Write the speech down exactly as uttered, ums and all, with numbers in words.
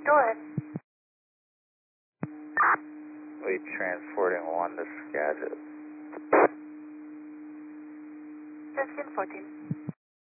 Go ahead. We transporting one to Skagit. fifteen fourteen.